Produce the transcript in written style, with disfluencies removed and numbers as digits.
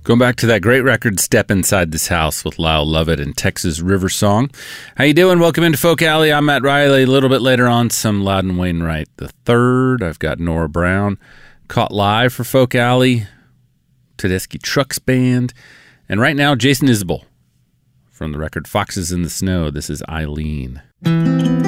Going back to that great record, Step Inside This House with Lyle Lovett and Texas River Song. How you doing? Welcome into Folk Alley. I'm Matt Riley. A little bit later on, some Loudon Wainwright the third. I've got Nora Brown, caught live for Folk Alley, Tedeschi Trucks Band, and right now, Jason Isbell from the record Foxes in the Snow. This is Eileen.